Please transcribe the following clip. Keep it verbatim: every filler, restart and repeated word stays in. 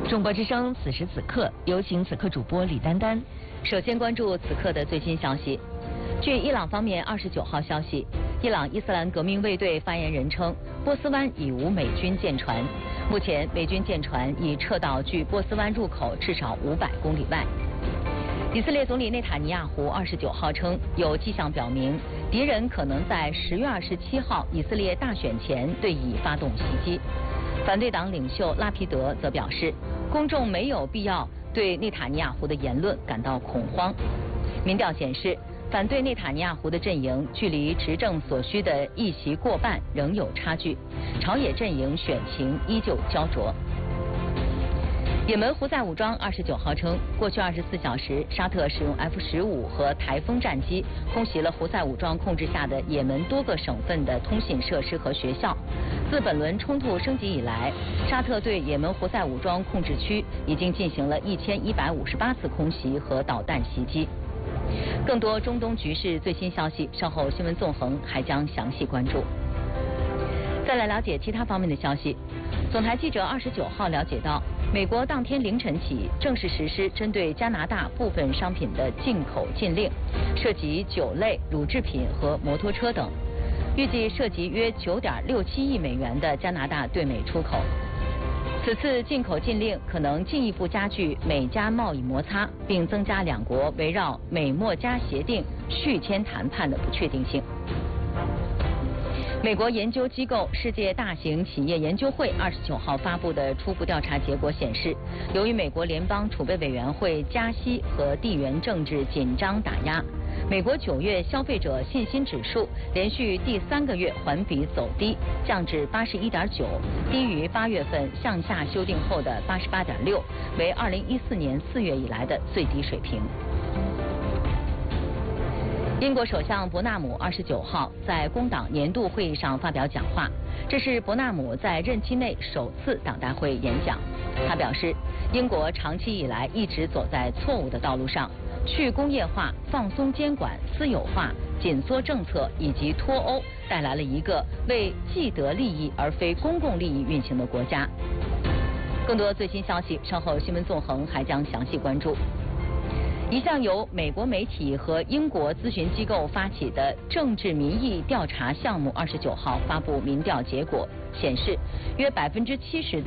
中国之声，此时此刻，有请此刻主播李丹丹。首先关注此刻的最新消息。据伊朗方面二十九号消息，伊朗伊斯兰革命卫队发言人称，波斯湾已无美军舰船。目前，美军舰船已撤到距波斯湾入口至少五百公里外。以色列总理内塔尼亚胡二十九号称，有迹象表明，敌人可能在十月二十七号以色列大选前对以发动袭击。反对党领袖拉皮德则表示，公众没有必要对内塔尼亚胡的言论感到恐慌。民调显示，反对内塔尼亚胡的阵营距离执政所需的一席过半仍有差距，朝野阵营选情依旧焦灼。也门胡塞武装二十九号称，过去二十四小时，沙特使用 F 十五和台风战机空袭了胡塞武装控制下的也门多个省份的通信设施和学校。自本轮冲突升级以来，沙特对也门胡塞武装控制区已经进行了一千一百五十八次空袭和导弹袭击。更多中东局势最新消息，稍后新闻纵横还将详细关注。再来了解其他方面的消息。总台记者二十九号了解到，美国当天凌晨起正式实施针对加拿大部分商品的进口禁令，涉及酒类、乳制品和摩托车等，预计涉及约九点六七亿美元的加拿大对美出口。此次进口禁令可能进一步加剧美加贸易摩擦，并增加两国围绕美墨加协定续签谈判的不确定性。美国研究机构世界大型企业研究会二十九号发布的初步调查结果显示，由于美国联邦储备委员会加息和地缘政治紧张打压，美国九月消费者信心指数连续第三个月环比走低，降至八十一点九，低于八月份向下修订后的八十八点六，为二零一四年四月以来的最低水平。英国首相伯纳姆二十九号在工党年度会议上发表讲话，这是伯纳姆在任期内首次党代会演讲。他表示，英国长期以来一直走在错误的道路上，去工业化、放松监管、私有化、紧缩政策以及脱欧，带来了一个为既得利益而非公共利益运行的国家。更多最新消息，稍后新闻纵横还将详细关注。一项由美国媒体和英国咨询机构发起的政治民意调查项目二十九号发布民调结果，显示约百分之七十的